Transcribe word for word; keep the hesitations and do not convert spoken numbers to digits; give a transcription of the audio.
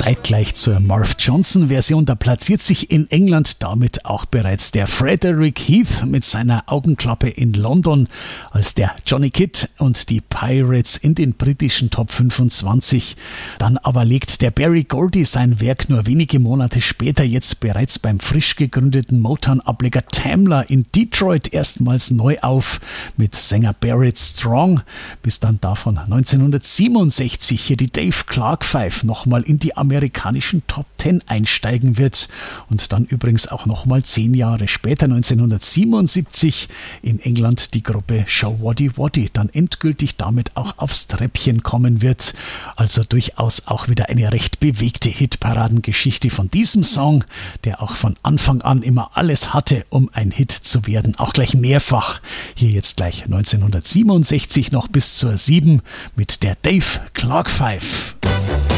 zeitgleich zur Marv Johnson-Version. Da platziert sich in England damit auch bereits der Frederick Heath mit seiner Augenklappe in London, als der Johnny Kidd und die Pirates in den britischen Top fünfundzwanzig. Dann aber legt der Berry Gordy sein Werk nur wenige Monate später jetzt bereits beim frisch gegründeten Motown-Ableger Tamla in Detroit erstmals neu auf mit Sänger Barrett Strong, bis dann davon neunzehnhundertsiebenundsechzig hier die Dave Clark Five nochmal in die amerikanischen Top Ten einsteigen wird und dann übrigens auch nochmal zehn Jahre später, neunzehnhundertsiebenundsiebzig, in England die Gruppe Show Waddy Waddy dann endgültig damit auch aufs Treppchen kommen wird. Also durchaus auch wieder eine recht bewegte Hitparadengeschichte von diesem Song, der auch von Anfang an immer alles hatte, um ein Hit zu werden. Auch gleich mehrfach. Hier jetzt gleich neunzehnhundertsiebenundsechzig noch bis zur sieben mit der Dave Clark Five.